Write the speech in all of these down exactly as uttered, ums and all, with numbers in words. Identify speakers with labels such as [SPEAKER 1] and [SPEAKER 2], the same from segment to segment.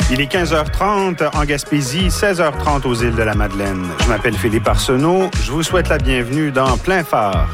[SPEAKER 1] Il est quinze heures trente en Gaspésie, seize heures trente aux îles de la Madeleine. Je m'appelle Philippe Arsenault. Je vous souhaite la bienvenue dans Plein Phare.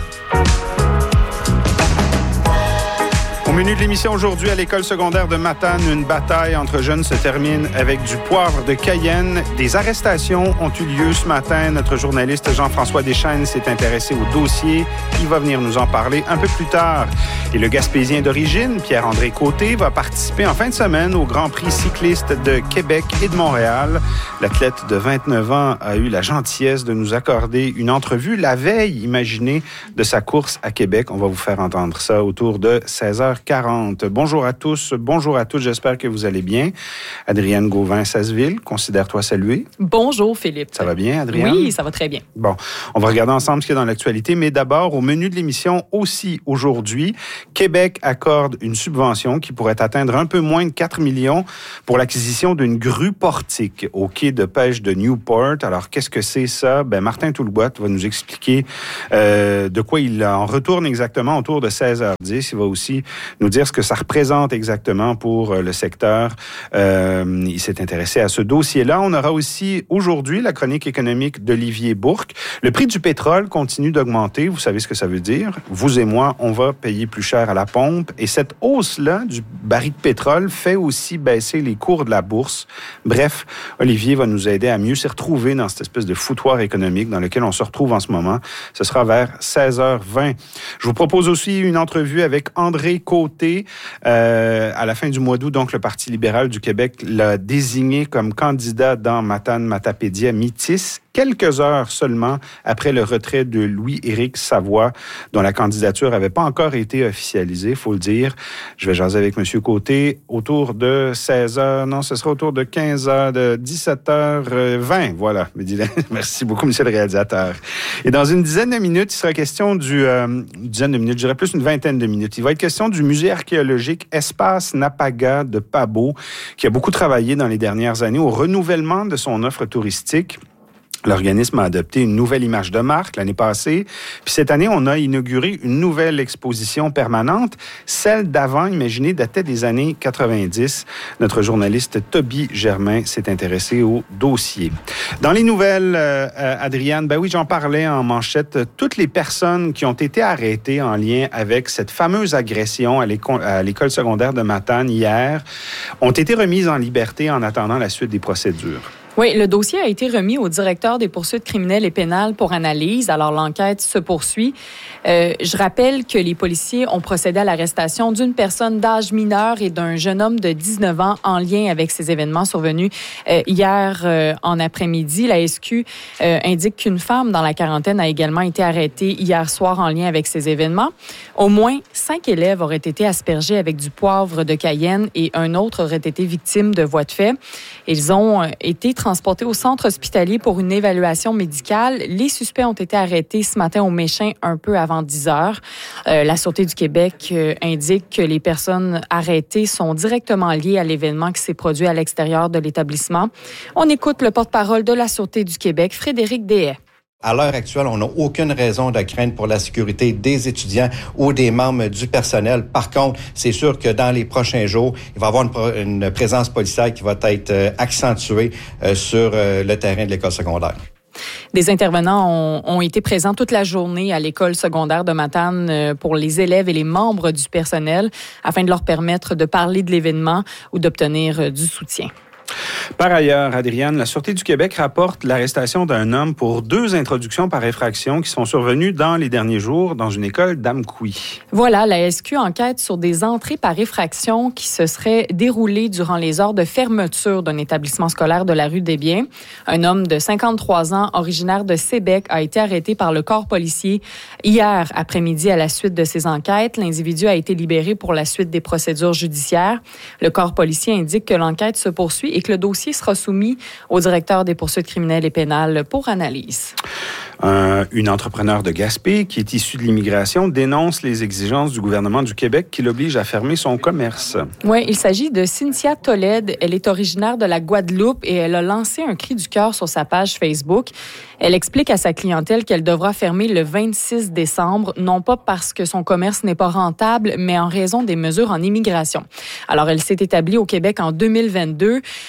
[SPEAKER 1] Au menu de l'émission aujourd'hui, à l'école secondaire de Matane, une bataille entre jeunes se termine avec du poivre de Cayenne. Des arrestations ont eu lieu ce matin. Notre journaliste Jean-François Deschênes s'est intéressé au dossier. Il va venir nous en parler un peu plus tard. Et le Gaspésien d'origine, Pierre-André Côté, va participer en fin de semaine au Grand Prix cycliste de Québec et de Montréal. L'athlète de vingt-neuf ans a eu la gentillesse de nous accorder une entrevue la veille, imaginez, de sa course à Québec. On va vous faire entendre ça autour de seize heures quarante. Bonjour à tous, bonjour à toutes, j'espère que vous allez bien. Adrienne Gauvin-Sasseville, considère-toi saluée.
[SPEAKER 2] Bonjour Philippe.
[SPEAKER 1] Ça va bien, Adrienne?
[SPEAKER 2] Oui, ça va très bien.
[SPEAKER 1] Bon, on va regarder ensemble ce qu'il y a dans l'actualité, mais d'abord, au menu de l'émission aussi aujourd'hui, Québec accorde une subvention qui pourrait atteindre un peu moins de quatre millions pour l'acquisition d'une grue portique au quai de pêche de Newport. Alors, qu'est-ce que c'est ça? Ben, Martin Toulboîte va nous expliquer euh, de quoi il en retourne exactement autour de seize heures dix. Il va aussi nous dire ce que ça représente exactement pour le secteur. Euh, il s'est intéressé à ce dossier-là. On aura aussi aujourd'hui la chronique économique d'Olivier Bourque. Le prix du pétrole continue d'augmenter. Vous savez ce que ça veut dire? Vous et moi, on va payer plus cher à la pompe. Et cette hausse-là du baril de pétrole fait aussi baisser les cours de la bourse. Bref, Olivier va nous aider à mieux s'y retrouver dans cette espèce de foutoir économique dans lequel on se retrouve en ce moment. Ce sera vers seize heures vingt. Je vous propose aussi une entrevue avec André Côté. Euh, à la fin du mois d'août, donc, le Parti libéral du Québec l'a désigné comme candidat dans Matane-Matapédia Métis, quelques heures seulement après le retrait de Louis-Éric Savoie, dont la candidature n'avait pas encore été officialisée, il faut le dire. Je vais jaser avec M. Côté autour de seize heures, non, ce sera autour de quinze heures, de dix-sept heures vingt, voilà. Merci beaucoup, M. le réalisateur. Et dans une dizaine de minutes, il sera question du... Euh, une dizaine de minutes, je dirais plus une vingtaine de minutes. Il va être question du musée archéologique Espace Napaga de Pabo, qui a beaucoup travaillé dans les dernières années au renouvellement de son offre touristique. L'organisme a adopté une nouvelle image de marque l'année passée. Puis cette année, on a inauguré une nouvelle exposition permanente. Celle d'avant, imaginez, datait des années quatre-vingt-dix. Notre journaliste Toby Germain s'est intéressé au dossier. Dans les nouvelles, euh, Adrienne, ben oui, j'en parlais en manchette. Toutes les personnes qui ont été arrêtées en lien avec cette fameuse agression à l'école, à l'école secondaire de Matane hier ont été remises en liberté en attendant la suite des procédures.
[SPEAKER 2] Oui, le dossier a été remis au directeur des poursuites criminelles et pénales pour analyse. Alors, l'enquête se poursuit. Euh, je rappelle que les policiers ont procédé à l'arrestation d'une personne d'âge mineur et d'un jeune homme de dix-neuf ans en lien avec ces événements survenus euh, hier euh, en après-midi. La S Q euh, indique qu'une femme dans la quarantaine a également été arrêtée hier soir en lien avec ces événements. Au moins cinq élèves auraient été aspergés avec du poivre de Cayenne et un autre aurait été victime de voies de fait. Ils ont euh, été transportés au centre hospitalier pour une évaluation médicale. Les suspects ont été arrêtés ce matin au Méchin un peu avant dix heures. Euh, la Sûreté du Québec euh, indique que les personnes arrêtées sont directement liées à l'événement qui s'est produit à l'extérieur de l'établissement. On écoute le porte-parole de la Sûreté du Québec, Frédéric Deshaies.
[SPEAKER 3] À l'heure actuelle, on n'a aucune raison de craindre pour la sécurité des étudiants ou des membres du personnel. Par contre, c'est sûr que dans les prochains jours, il va y avoir une, une présence policière qui va être euh, accentuée euh, sur euh, le terrain de l'école secondaire.
[SPEAKER 2] Des intervenants ont, ont été présents toute la journée à l'école secondaire de Matane pour les élèves et les membres du personnel afin de leur permettre de parler de l'événement ou d'obtenir du soutien.
[SPEAKER 1] Par ailleurs, Adrienne, la Sûreté du Québec rapporte l'arrestation d'un homme pour deux introductions par effraction qui sont survenues dans les derniers jours dans une école d'Amqui.
[SPEAKER 2] Voilà, la S Q enquête sur des entrées par effraction qui se seraient déroulées durant les heures de fermeture d'un établissement scolaire de la rue des Biens. Un homme de cinquante-trois ans, originaire de Sébec, a été arrêté par le corps policier hier après-midi à la suite de ces enquêtes. L'individu a été libéré pour la suite des procédures judiciaires. Le corps policier indique que l'enquête se poursuit et que le dossier sera soumis au directeur des poursuites criminelles et pénales pour analyse.
[SPEAKER 1] Euh, une entrepreneure de Gaspé qui est issue de l'immigration dénonce les exigences du gouvernement du Québec qui l'oblige à fermer son commerce.
[SPEAKER 2] Oui, il s'agit de Cynthia Tolède. Elle est originaire de la Guadeloupe et elle a lancé un cri du cœur sur sa page Facebook. Elle explique à sa clientèle qu'elle devra fermer le vingt-six décembre, non pas parce que son commerce n'est pas rentable, mais en raison des mesures en immigration. Alors, elle s'est établie au Québec en deux mille vingt-deux.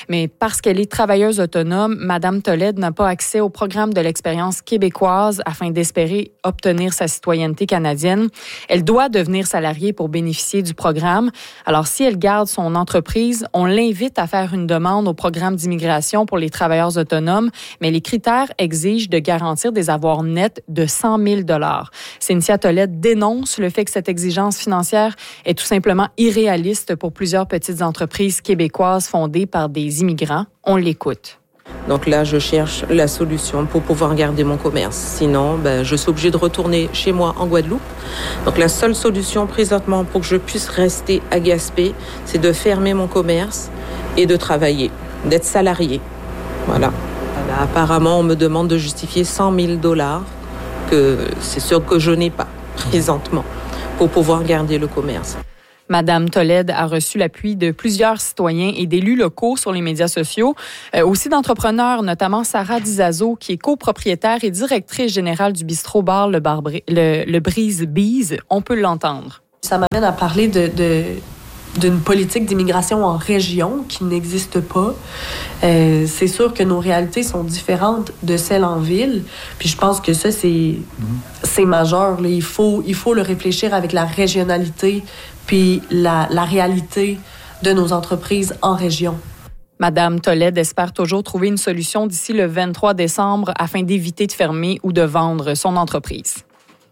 [SPEAKER 2] Mais parce qu'elle est travailleuse autonome, Mme Tolède n'a pas accès au programme de l'expérience québécoise afin d'espérer obtenir sa citoyenneté canadienne. Elle doit devenir salariée pour bénéficier du programme. Alors, si elle garde son entreprise, on l'invite à faire une demande au programme d'immigration pour les travailleurs autonomes, mais les critères exigent de garantir des avoirs nets de cent mille dollars. Cynthia Tolède dénonce le fait que cette exigence financière est tout simplement irréaliste pour plusieurs petites entreprises québécoises fondées par des immigrants. On l'écoute.
[SPEAKER 4] Donc là, je cherche la solution pour pouvoir garder mon commerce. Sinon, ben, je suis obligée de retourner chez moi en Guadeloupe. Donc la seule solution présentement pour que je puisse rester à Gaspé, c'est de fermer mon commerce et de travailler, d'être salariée. Voilà. Ben, apparemment, on me demande de justifier cent mille dollars, que c'est sûr que je n'ai pas présentement, pour pouvoir garder le commerce.
[SPEAKER 2] Madame Tolède a reçu l'appui de plusieurs citoyens et d'élus locaux sur les médias sociaux, euh, aussi d'entrepreneurs, notamment Sarah Dizazo, qui est copropriétaire et directrice générale du bistrot-bar Le, Barbré, le, le Brise Bise. On peut l'entendre.
[SPEAKER 5] Ça m'amène à parler de, de, d'une politique d'immigration en région qui n'existe pas. Euh, c'est sûr que nos réalités sont différentes de celles en ville. Puis je pense que ça, c'est, mmh. c'est majeur. Là. Il faut, il faut le réfléchir avec la régionalité puis la, la réalité de nos entreprises en région.
[SPEAKER 2] Madame Tolède espère toujours trouver une solution d'ici le vingt-trois décembre afin d'éviter de fermer ou de vendre son entreprise.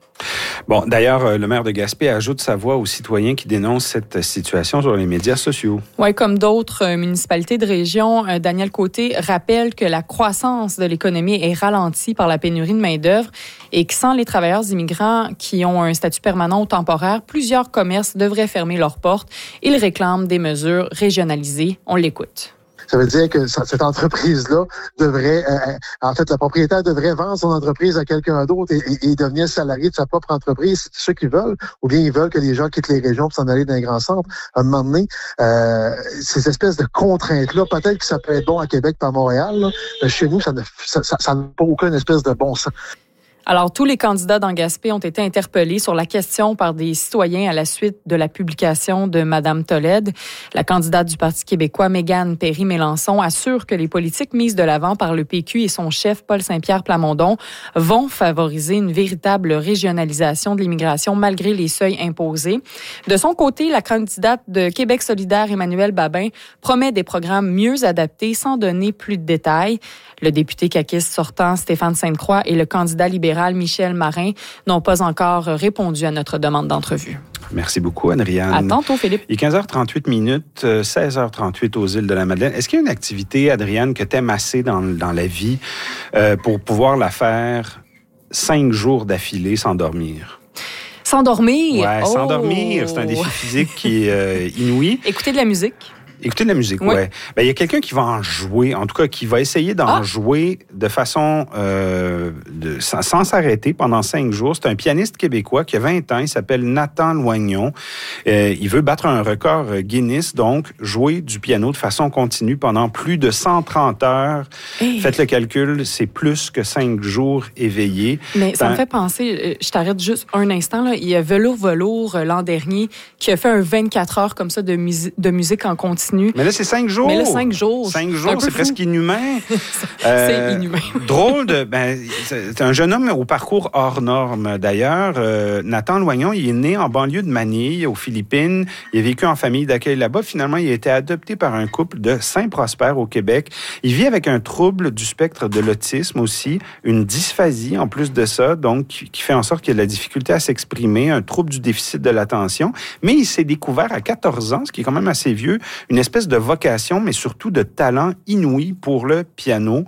[SPEAKER 1] Bon, d'ailleurs, le maire de Gaspé ajoute sa voix aux citoyens qui dénoncent cette situation sur les médias sociaux.
[SPEAKER 2] Oui, comme d'autres municipalités de région, Daniel Côté rappelle que la croissance de l'économie est ralentie par la pénurie de main-d'œuvre et que sans les travailleurs immigrants qui ont un statut permanent ou temporaire, plusieurs commerces devraient fermer leurs portes. Il réclame des mesures régionalisées. On l'écoute.
[SPEAKER 6] Ça veut dire que cette entreprise-là devrait, euh, en fait, le propriétaire devrait vendre son entreprise à quelqu'un d'autre et, et, et devenir salarié de sa propre entreprise. C'est ceux qui veulent, ou bien ils veulent que les gens quittent les régions pour s'en aller dans les grands centres. À un moment donné, euh, ces espèces de contraintes-là, peut-être que ça peut être bon à Québec par Montréal, là, mais chez nous, ça n'a ça, ça, ça n'a pas aucune espèce de bon sens.
[SPEAKER 2] Alors, tous les candidats dans Gaspé ont été interpellés sur la question par des citoyens à la suite de la publication de Mme Tolède. La candidate du Parti québécois, Mégane Perry-Mélenchon, assure que les politiques mises de l'avant par le P Q et son chef, Paul Saint-Pierre Plamondon, vont favoriser une véritable régionalisation de l'immigration malgré les seuils imposés. De son côté, la candidate de Québec solidaire, Emmanuelle Babin, promet des programmes mieux adaptés sans donner plus de détails. Le député caquiste sortant, Stéphane Sainte-Croix, et le candidat libéral Michel Marin n'ont pas encore répondu à notre demande d'entrevue.
[SPEAKER 1] Merci beaucoup, Anne-Riane.
[SPEAKER 2] À tantôt, Philippe.
[SPEAKER 1] Il est quinze heures trente-huit minutes, seize heures trente-huit aux îles de la Madeleine. Est-ce qu'il y a une activité, Adrienne, que tu aimes assez dans, dans la vie euh, pour pouvoir la faire cinq jours d'affilée sans dormir?
[SPEAKER 2] S'endormir?
[SPEAKER 1] Oui,
[SPEAKER 2] oh.
[SPEAKER 1] s'endormir. C'est un défi physique qui est euh, inouï.
[SPEAKER 2] Écouter de la musique.
[SPEAKER 1] Écouter de la musique, oui. Ouais. Ben, il y a quelqu'un qui va en jouer, en tout cas, qui va essayer d'en ah. jouer de façon euh, de, sans, sans s'arrêter pendant cinq jours. C'est un pianiste québécois qui a vingt ans. Il s'appelle Nathan Loignon. Euh, il veut battre un record Guinness, donc jouer du piano de façon continue pendant plus de cent trente heures. Hey. Faites le calcul, c'est plus que cinq jours éveillés.
[SPEAKER 2] Mais ça ben, me fait penser, je t'arrête juste un instant, là. Il y a Velours Velours l'an dernier qui a fait un vingt-quatre heures comme ça de, mus- de musique en continu.
[SPEAKER 1] Mais là, c'est cinq jours.
[SPEAKER 2] Mais là, cinq jours.
[SPEAKER 1] Cinq jours, c'est, c'est presque inhumain.
[SPEAKER 2] c'est
[SPEAKER 1] euh,
[SPEAKER 2] inhumain.
[SPEAKER 1] Drôle de... Ben, c'est un jeune homme au parcours hors norme. D'ailleurs, euh, Nathan Loignon, il est né en banlieue de Manille, aux Philippines. Il a vécu en famille d'accueil là-bas. Finalement, il a été adopté par un couple de Saint-Prosper au Québec. Il vit avec un trouble du spectre de l'autisme aussi, une dysphasie en plus de ça, donc qui fait en sorte qu'il a de la difficulté à s'exprimer, un trouble du déficit de l'attention. Mais il s'est découvert à quatorze ans, ce qui est quand même assez vieux, une espèce de vocation, mais surtout de talent inouï pour le piano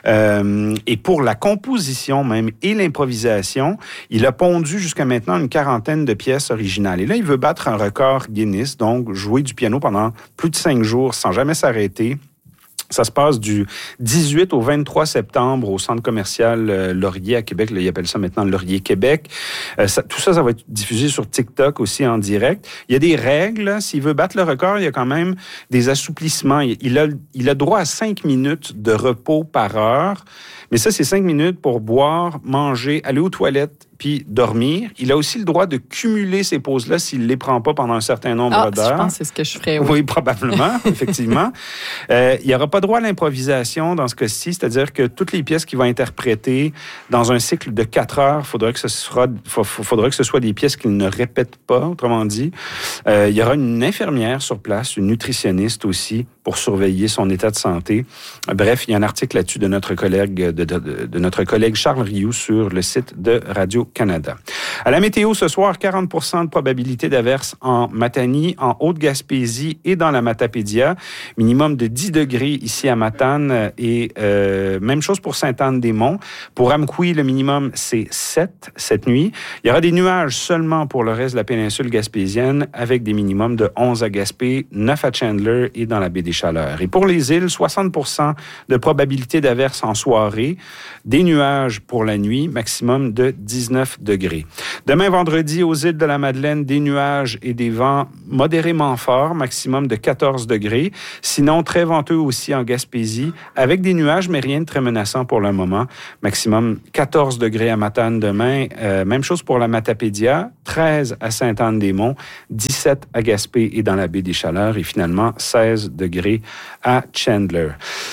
[SPEAKER 1] euh, et pour la composition même et l'improvisation. Il a pondu jusqu'à maintenant une quarantaine de pièces originales. Et là, il veut battre un record Guinness, donc jouer du piano pendant plus de cinq jours sans jamais s'arrêter. Ça se passe du dix-huit au vingt-trois septembre au centre commercial euh, Laurier à Québec. Là, ils appellent ça maintenant Laurier Québec. Euh, ça, tout ça, ça va être diffusé sur TikTok aussi en direct. Il y a des règles. Là. S'il veut battre le record, il y a quand même des assouplissements. Il a, il a droit à cinq minutes de repos par heure. Mais ça, c'est cinq minutes pour boire, manger, aller aux toilettes puis dormir. Il a aussi le droit de cumuler ces pauses-là s'il ne les prend pas pendant un certain nombre
[SPEAKER 2] ah,
[SPEAKER 1] d'heures.
[SPEAKER 2] Je pense que c'est ce que je ferais. Oui,
[SPEAKER 1] oui probablement, effectivement. Euh, il n'y aura pas droit à l'improvisation dans ce cas-ci, c'est-à-dire que toutes les pièces qu'il va interpréter dans un cycle de quatre heures, il faudrait que ce sera, faudrait que ce soit des pièces qu'il ne répète pas, autrement dit. Euh, il y aura une infirmière sur place, une nutritionniste aussi, pour surveiller son état de santé. Bref, il y a un article là-dessus de notre collègue, de, de, de notre collègue Charles Rioux sur le site de Radio-Canada. À la météo, ce soir, quarante pour cent de probabilité d'averse en Matanie, en Haute-Gaspésie et dans la Matapédia. Minimum de dix degrés ici à Matane et euh, même chose pour Sainte-Anne-des-Monts. Pour Amqui, le minimum, c'est sept cette nuit. Il y aura des nuages seulement pour le reste de la péninsule gaspésienne avec des minimums de onze à Gaspé, neuf à Chandler et dans la baie des Chaleurs. Et pour les îles, soixante pour cent de probabilité d'averse en soirée, des nuages pour la nuit, maximum de dix-neuf degrés. Demain, vendredi, aux îles de la Madeleine, des nuages et des vents modérément forts, maximum de quatorze degrés. Sinon, très venteux aussi en Gaspésie, avec des nuages, mais rien de très menaçant pour le moment. Maximum quatorze degrés à Matane demain. Euh, même chose pour la Matapédia, treize à Sainte-Anne-des-Monts, dix-sept à Gaspé et dans la baie des Chaleurs, et finalement seize degrés à Chandler.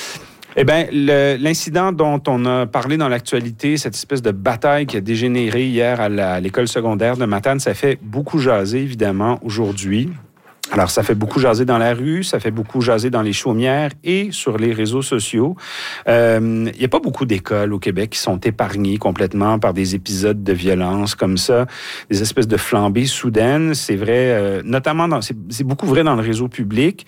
[SPEAKER 1] Eh bien, le, l'incident dont on a parlé dans l'actualité, cette espèce de bataille qui a dégénéré hier à, la, à l'école secondaire de Matane, ça fait beaucoup jaser, évidemment, aujourd'hui. Alors, ça fait beaucoup jaser dans la rue, ça fait beaucoup jaser dans les chaumières et sur les réseaux sociaux. Euh, il n'y a pas beaucoup d'écoles au Québec qui sont épargnées complètement par des épisodes de violence comme ça, des espèces de flambées soudaines. C'est vrai, euh, notamment, dans, c'est, c'est beaucoup vrai dans le réseau public.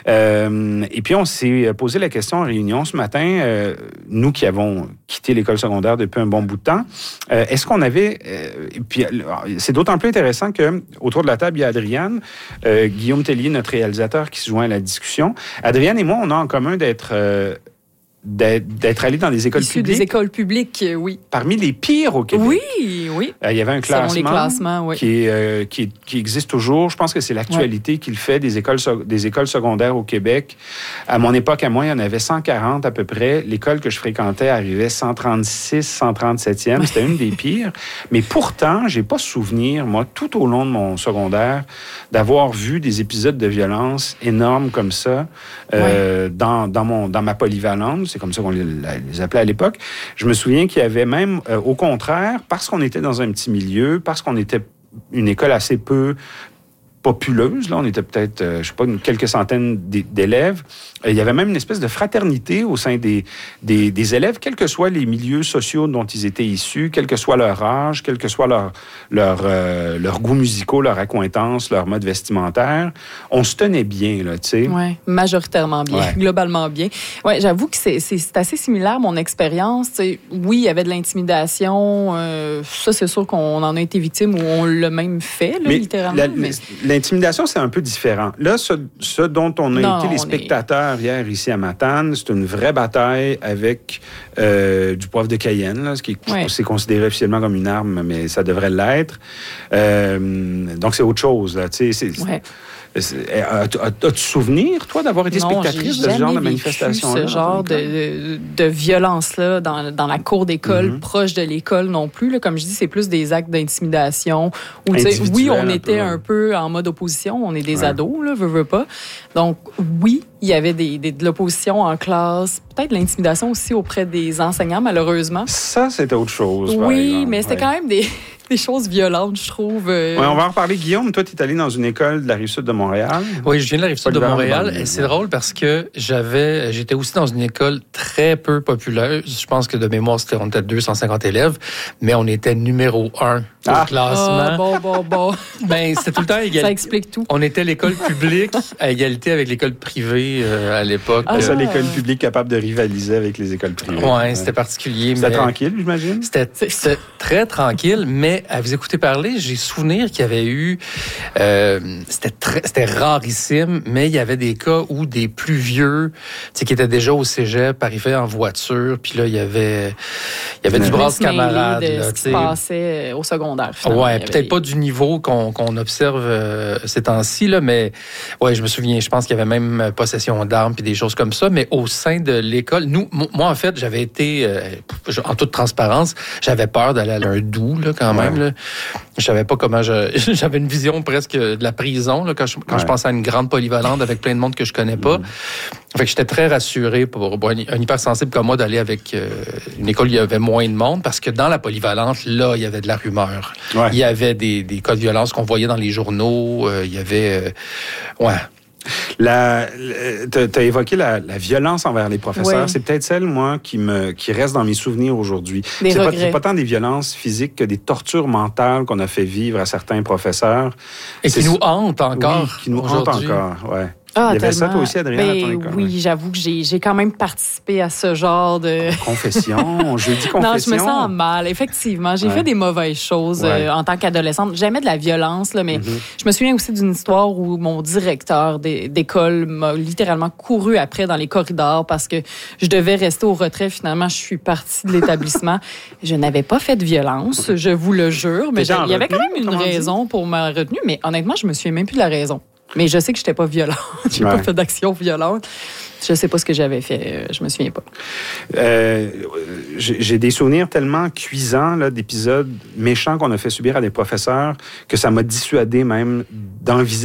[SPEAKER 1] Euh, et puis, on s'est posé la question en réunion ce matin, euh, nous qui avons quitté l'école secondaire depuis un bon bout de temps, euh, est-ce qu'on avait... Euh, et puis, c'est d'autant plus intéressant que autour de la table, il y a Adrienne, euh, Guillaume Tellier, notre réalisateur, qui se joint à la discussion. Adrienne et moi, on a en commun d'être, euh, d'être, d'être allés dans des écoles
[SPEAKER 2] Issus
[SPEAKER 1] publiques.
[SPEAKER 2] des écoles publiques, oui.
[SPEAKER 1] Parmi les pires au Québec.
[SPEAKER 2] Oui, oui.
[SPEAKER 1] Euh, il y avait un classement,
[SPEAKER 2] Selon les classements, oui.
[SPEAKER 1] qui, est, euh, qui, qui existe toujours. Je pense que c'est l'actualité ouais. qui le fait des écoles, des écoles secondaires au Québec. À mon époque, à moi, il y en avait cent quarante à peu près. L'école que je fréquentais arrivait cent trente-six, cent trente-septième. C'était une des pires. Mais pourtant, j'ai pas souvenir, moi, tout au long de mon secondaire, d'avoir vu des épisodes de violence énormes comme ça euh, ouais. dans, dans, mon, dans ma polyvalente. C'est comme ça qu'on les, les appelait à l'époque. Je me souviens qu'il y avait même, euh, au contraire, parce qu'on était dans un petit milieu, parce qu'on était une école assez peu populeuse, là, on était peut-être, euh, je sais pas, une, quelques centaines d'élèves. Euh, il y avait même une espèce de fraternité au sein des, des, des élèves, quels que soient les milieux sociaux dont ils étaient issus, quel que soit leur âge, quel que soit leur, leur, euh, leur goût musicaux, leur accointance, leur mode vestimentaire. On se tenait bien, là, tu sais.
[SPEAKER 2] Oui, majoritairement bien, ouais. globalement bien. Oui, j'avoue que c'est, c'est, c'est assez similaire, mon expérience. T'sais, oui, il y avait de l'intimidation. Euh, ça, c'est sûr qu'on en a été victime ou on l'a même fait, là, mais littéralement. La, mais...
[SPEAKER 1] L'intimidation, c'est un peu différent. Là, ce, ce dont on a non, été les spectateurs est... hier ici à Matane, c'est une vraie bataille avec euh, du poivre de Cayenne, là, ce qui est, ouais. c'est considéré officiellement comme une arme, mais ça devrait l'être. Euh, donc, c'est autre chose. Là, tu sais, c'est, ouais. As-tu, as-tu souvenir, toi, d'avoir été non, spectatrice de ce genre de manifestation-là?
[SPEAKER 2] Ce genre de, de, de violence-là dans, dans la cour d'école, mm-hmm. proche de l'école non plus. Là, comme je dis, c'est plus des actes d'intimidation. Où, oui, on était un peu, un peu en mode opposition. On est des ouais. ados, là, veux, veux pas. Donc, oui, il y avait des, des, de l'opposition en classe. Peut-être de l'intimidation aussi auprès des enseignants, malheureusement.
[SPEAKER 1] Ça, c'était autre chose, par
[SPEAKER 2] Oui,
[SPEAKER 1] exemple.
[SPEAKER 2] mais c'était ouais. quand même des... des choses violentes, je trouve. Euh...
[SPEAKER 1] Oui, on va en reparler. Guillaume, toi, tu es allé dans une école de la Rive-Sud de Montréal.
[SPEAKER 7] Oui, je viens de la Rive-Sud de Montréal. Et c'est drôle parce que j'avais, j'étais aussi dans une école très peu populaire. Je pense que de mémoire, c'était, on était deux cent cinquante élèves, mais on était numéro un ah. au classement.
[SPEAKER 2] Ah, bon, bon, bon.
[SPEAKER 7] Ben, c'était tout le temps égal.
[SPEAKER 2] Ça explique tout.
[SPEAKER 7] On était l'école publique à égalité avec l'école privée euh, à l'époque.
[SPEAKER 1] Ah, ça, l'école publique capable de rivaliser avec les écoles privées.
[SPEAKER 7] Oui, ouais. C'était particulier.
[SPEAKER 1] C'était
[SPEAKER 7] mais...
[SPEAKER 1] tranquille, j'imagine?
[SPEAKER 7] C'était, c'était très tranquille, mais Mais à vous écouter parler, j'ai souvenir qu'il y avait eu... Euh, c'était, très, c'était rarissime, mais il y avait des cas où des plus vieux, tu sais, qui étaient déjà au cégep, arrivaient en voiture, puis là, il y avait, il y avait du brasse camarade.
[SPEAKER 2] De
[SPEAKER 7] là,
[SPEAKER 2] ce qui se passait au secondaire, finalement.
[SPEAKER 7] Ouais, peut-être pas du niveau qu'on, qu'on observe euh, ces temps-ci, là, mais ouais, je me souviens, je pense qu'il y avait même possession d'armes puis des choses comme ça, mais au sein de l'école, nous, moi, en fait, j'avais été, euh, en toute transparence, j'avais peur d'aller à un doux, là, quand même. Ouais. Là. Je savais pas comment je... J'avais une vision presque de la prison, là, quand, je, quand ouais. je pensais à une grande polyvalente avec plein de monde que je connais pas. Mmh. Fait que j'étais très rassuré pour, pour un, un hypersensible comme moi d'aller avec euh, une école où il y avait moins de monde, parce que dans la polyvalente, là, il y avait de la rumeur. Ouais. Il y avait des, des cas de violence qu'on voyait dans les journaux. Euh, il y avait... Euh, ouais...
[SPEAKER 1] La, tu as évoqué la, la violence envers les professeurs. Oui. C'est peut-être celle, moi, qui me qui reste dans mes souvenirs aujourd'hui. C'est pas, c'est pas tant des violences physiques que des tortures mentales qu'on a fait vivre à certains professeurs.
[SPEAKER 7] Et c'est qui nous hantent encore.
[SPEAKER 1] Oui, qui nous hantent encore, ouais.
[SPEAKER 2] Ah,
[SPEAKER 1] il y avait
[SPEAKER 2] tellement.
[SPEAKER 1] ça, toi aussi, Adrien,
[SPEAKER 2] ben,
[SPEAKER 1] dans ton école.
[SPEAKER 2] Oui, oui, j'avoue que j'ai, j'ai quand même participé à ce genre de...
[SPEAKER 1] Confession, jeudi confession.
[SPEAKER 2] Non, je me sens mal, effectivement. J'ai ouais. fait des mauvaises choses ouais. euh, en tant qu'adolescente. J'aimais de la violence, là, mais mm-hmm. je me souviens aussi d'une histoire où mon directeur d'école m'a littéralement couru après dans les corridors parce que je devais rester au retrait. Finalement, je suis partie de l'établissement. Je n'avais pas fait de violence, je vous le jure, mais il y avait quand même une raison dit? pour ma retenue, mais honnêtement, je me souviens même plus de la raison. Mais je sais que je n'étais pas violente. Je n'ai ouais. pas fait d'action violente. Je ne sais pas ce que j'avais fait. Je ne me souviens pas.
[SPEAKER 1] Euh, j'ai, j'ai des souvenirs tellement cuisants là, d'épisodes méchants qu'on a fait subir à des professeurs que ça m'a dissuadé même d'envisager